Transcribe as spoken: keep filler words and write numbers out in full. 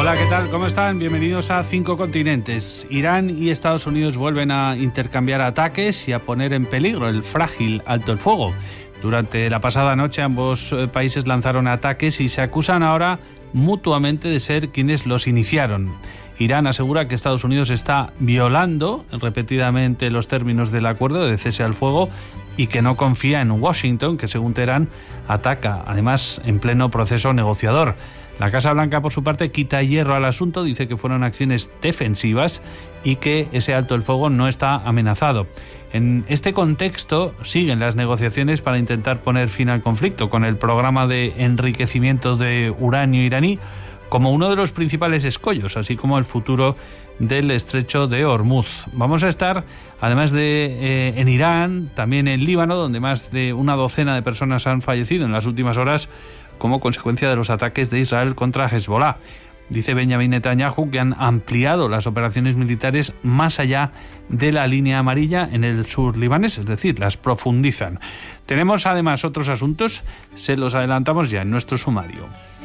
Hola, ¿qué tal? ¿Cómo están? Bienvenidos a Cinco Continentes. Irán y Estados Unidos vuelven a intercambiar ataques y a poner en peligro el frágil alto el fuego. Durante la pasada noche ambos países lanzaron ataques y se acusan ahora mutuamente de ser quienes los iniciaron. Irán asegura que Estados Unidos está violando repetidamente los términos del acuerdo de cese al fuego y que no confía en Washington, que según Teherán ataca, además en pleno proceso negociador. La Casa Blanca, por su parte, quita hierro al asunto, dice que fueron acciones defensivas y que ese alto el fuego no está amenazado. En este contexto siguen las negociaciones para intentar poner fin al conflicto, con el programa de enriquecimiento de uranio iraní como uno de los principales escollos, así como el futuro del estrecho de Hormuz. Vamos a estar, además de eh, en Irán, también en Líbano, donde más de una docena de personas han fallecido en las últimas horas como consecuencia de los ataques de Israel contra Hezbollah. Dice Benjamin Netanyahu que han ampliado las operaciones militares más allá de la línea amarilla en el sur libanés, es decir, las profundizan. Tenemos además otros asuntos, se los adelantamos ya en nuestro sumario.